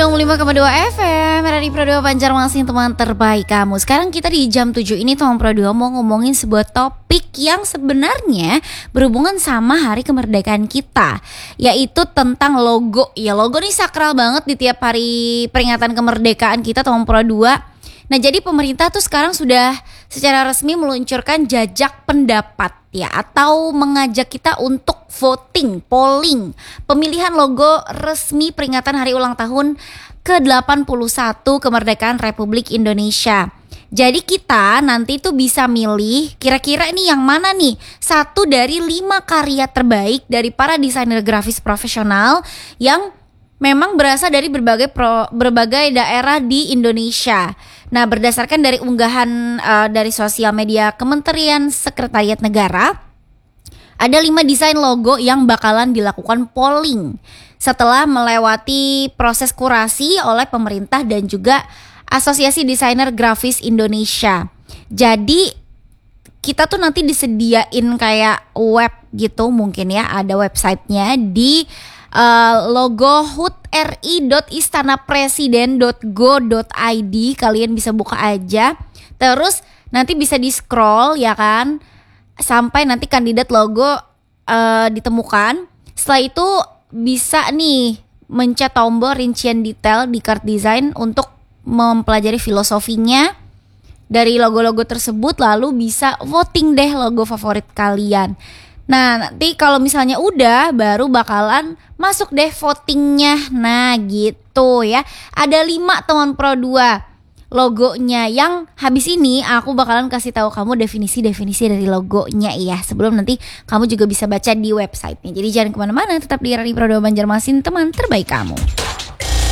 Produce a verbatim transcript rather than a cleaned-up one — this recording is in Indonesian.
sembilan puluh lima koma dua F M Radio Pro dua Banjarmasin, teman terbaik kamu. Sekarang kita di jam tujuh ini teman Pro dua mau ngomongin sebuah topik yang sebenarnya berhubungan sama hari kemerdekaan kita, yaitu tentang logo. Ya, logo nih sakral banget di tiap hari peringatan kemerdekaan kita teman Pro dua. Nah, jadi pemerintah tuh sekarang sudah secara resmi meluncurkan jajak pendapat ya, atau mengajak kita untuk voting, polling, pemilihan logo resmi peringatan hari ulang tahun ke delapan puluh satu kemerdekaan Republik Indonesia. Jadi kita nanti tuh bisa milih kira-kira ini yang mana nih, satu dari lima karya terbaik dari para desainer grafis profesional yang memang berasal dari berbagai pro, berbagai daerah di Indonesia. Nah, berdasarkan dari unggahan uh, dari sosial media Kementerian Sekretariat Negara, ada lima desain logo yang bakalan dilakukan polling setelah melewati proses kurasi oleh pemerintah dan juga Asosiasi Desainer Grafis Indonesia. Jadi kita tuh nanti disediain kayak web gitu mungkin ya, ada websitenya di Uh, logo hutri dot istanapresiden dot go dot i d. Kalian bisa buka aja, terus nanti bisa di scroll ya kan, sampai nanti kandidat logo uh, ditemukan. Setelah itu bisa nih mencet tombol rincian detail di card design untuk mempelajari filosofinya dari logo-logo tersebut, lalu bisa voting deh logo favorit kalian. Nah, nanti kalau misalnya udah, baru bakalan masuk deh votingnya. Nah gitu ya. Ada lima teman Pro dua logonya, yang habis ini aku bakalan kasih tahu kamu definisi-definisi dari logonya ya, sebelum nanti kamu juga bisa baca di websitenya. Jadi jangan kemana-mana, tetap di Radio Pro dua Banjarmasin, teman terbaik kamu.